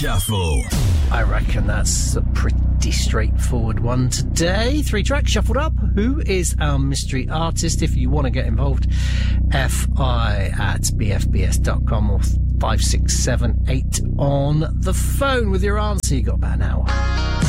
Shuffle. I reckon that's a pretty straightforward one today. 3 tracks shuffled up. Who is our mystery artist? If you want to get involved, fi@bfbs.com or 5678 on the phone with your answer. You got about an hour.